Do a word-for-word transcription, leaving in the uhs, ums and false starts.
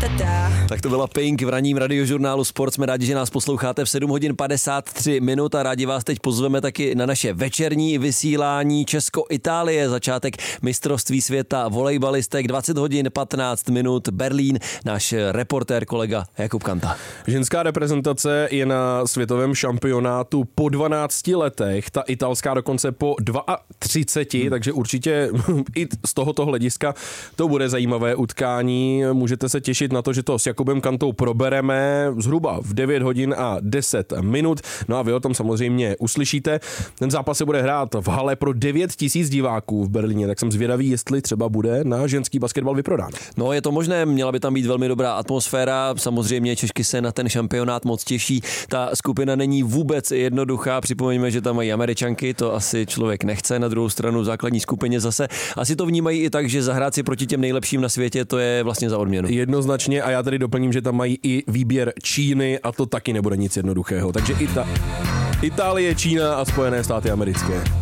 Tak to byla Pink v ranním radiožurnálu Sport. Jsme rádi, že nás posloucháte v sedm hodin padesát tři minut a rádi vás teď pozveme taky na naše večerní vysílání Česko-Itálie. Začátek mistrovství světa volejbalistek dvacet hodin patnáct minut Berlín. Náš reportér kolega Jakub Kanta. Ženská reprezentace je na světovém šampionátu po dvanácti letech, ta italská dokonce po třiceti dvou, hmm. takže určitě i z tohoto hlediska to bude zajímavé utkání. Můžete se těšit na to, že to s Jakubem Kantou probereme zhruba v devět hodin a deset minut. No a vy o tom samozřejmě uslyšíte. Ten zápas se bude hrát v hale pro devět tisíc diváků v Berlíně, tak jsem zvědavý, jestli třeba bude na ženský basketbal vyprodán. No je to možné, měla by tam být velmi dobrá atmosféra. Samozřejmě Češky se na ten šampionát moc těší. Ta skupina není vůbec jednoduchá. Připomeňme, že tam mají Američanky, to asi člověk nechce. Na druhou stranu v základní skupině zase asi to vnímají i tak, že zahrát si proti těm nejlepším na světě, to je vlastně za odměnu. Jednoznačně, a já tady doplním, že tam mají i výběr Číny a to taky nebude nic jednoduchého. Takže Ita- Itálie, Čína a Spojené státy americké.